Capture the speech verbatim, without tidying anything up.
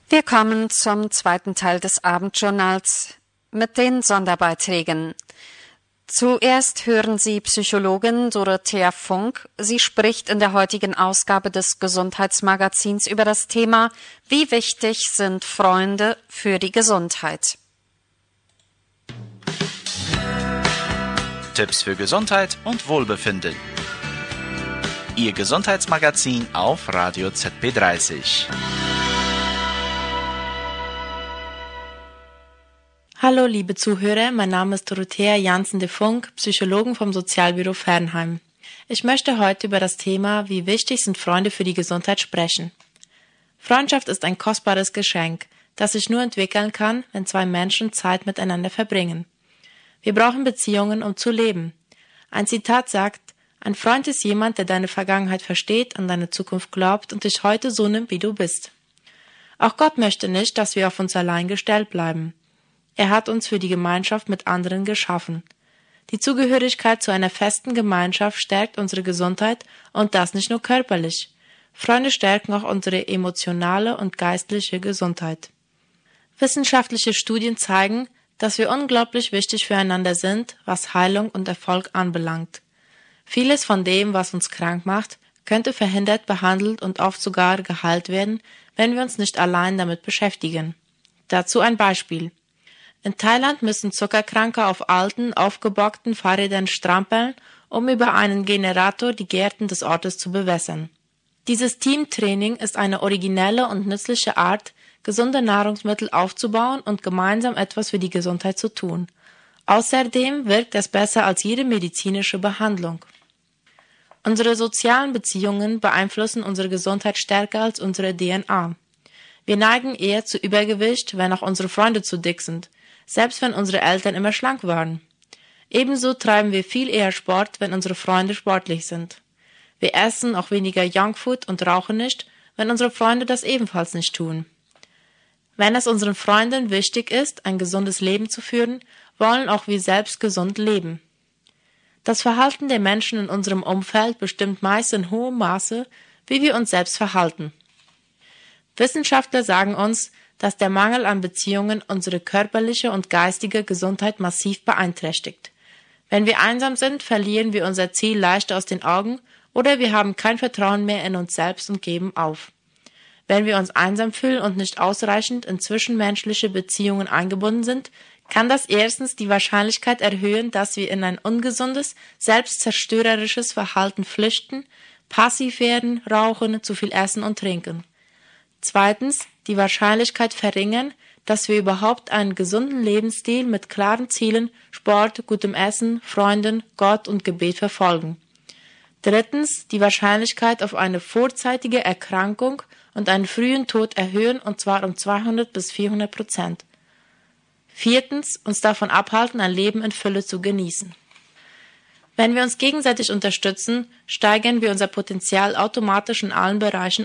Wir kommen zum zweiten Teil des Abendjournals mit den Sonderbeiträgen. Zuerst hören Sie Psychologin Dorothea Funk. Sie spricht in der heutigen Ausgabe des Gesundheitsmagazins über das Thema: Wie wichtig sind Freunde für die Gesundheit? Tipps für Gesundheit und Wohlbefinden. Ihr Gesundheitsmagazin auf Radio Z P dreißig. Hallo liebe Zuhörer, mein Name ist Dorothea Jansen de Funk, Psychologin vom Sozialbüro Fernheim. Ich möchte heute über das Thema, wie wichtig sind Freunde für die Gesundheit, sprechen. Freundschaft ist ein kostbares Geschenk, das sich nur entwickeln kann, wenn zwei Menschen Zeit miteinander verbringen. Wir brauchen Beziehungen, um zu leben. Ein Zitat sagt: Ein Freund ist jemand, der deine Vergangenheit versteht, an deine Zukunft glaubt und dich heute so nimmt, wie du bist. Auch Gott möchte nicht, dass wir auf uns allein gestellt bleiben. Er hat uns für die Gemeinschaft mit anderen geschaffen. Die Zugehörigkeit zu einer festen Gemeinschaft stärkt unsere Gesundheit, und das nicht nur körperlich. Freunde stärken auch unsere emotionale und geistliche Gesundheit. Wissenschaftliche Studien zeigen, dass wir unglaublich wichtig füreinander sind, was Heilung und Erfolg anbelangt. Vieles von dem, was uns krank macht, könnte verhindert, behandelt und oft sogar geheilt werden, wenn wir uns nicht allein damit beschäftigen. Dazu ein Beispiel. In Thailand müssen Zuckerkranke auf alten, aufgebockten Fahrrädern strampeln, um über einen Generator die Gärten des Ortes zu bewässern. Dieses Teamtraining ist eine originelle und nützliche Art, gesunde Nahrungsmittel aufzubauen und gemeinsam etwas für die Gesundheit zu tun. Außerdem wirkt es besser als jede medizinische Behandlung. Unsere sozialen Beziehungen beeinflussen unsere Gesundheit stärker als unsere D N A. Wir neigen eher zu Übergewicht, wenn auch unsere Freunde zu dick sind, selbst wenn unsere Eltern immer schlank waren. Ebenso treiben wir viel eher Sport, wenn unsere Freunde sportlich sind. Wir essen auch weniger Junkfood und rauchen nicht, wenn unsere Freunde das ebenfalls nicht tun. Wenn es unseren Freunden wichtig ist, ein gesundes Leben zu führen, wollen auch wir selbst gesund leben. Das Verhalten der Menschen in unserem Umfeld bestimmt meist in hohem Maße, wie wir uns selbst verhalten. Wissenschaftler sagen uns, dass der Mangel an Beziehungen unsere körperliche und geistige Gesundheit massiv beeinträchtigt. Wenn wir einsam sind, verlieren wir unser Ziel leicht aus den Augen oder wir haben kein Vertrauen mehr in uns selbst und geben auf. Wenn wir uns einsam fühlen und nicht ausreichend in zwischenmenschliche Beziehungen eingebunden sind, kann das erstens die Wahrscheinlichkeit erhöhen, dass wir in ein ungesundes, selbstzerstörerisches Verhalten flüchten, passiv werden, rauchen, zu viel essen und trinken. Zweitens, die Wahrscheinlichkeit verringern, dass wir überhaupt einen gesunden Lebensstil mit klaren Zielen, Sport, gutem Essen, Freunden, Gott und Gebet verfolgen. Drittens, die Wahrscheinlichkeit auf eine vorzeitige Erkrankung und einen frühen Tod erhöhen, und zwar um zweihundert bis vierhundert Prozent. Viertens, uns davon abhalten, ein Leben in Fülle zu genießen. Wenn wir uns gegenseitig unterstützen, steigern wir unser Potenzial automatisch in allen Bereichen